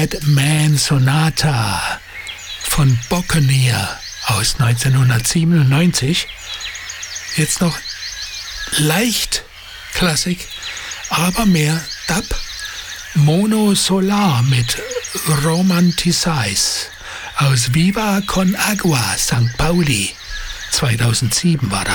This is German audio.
Madman Sonata von Buccaneer aus 1997. Jetzt noch leicht Klassik, aber mehr Dub. Mono Solar mit Romanticize aus Viva con Agua St. Pauli. 2007 war das.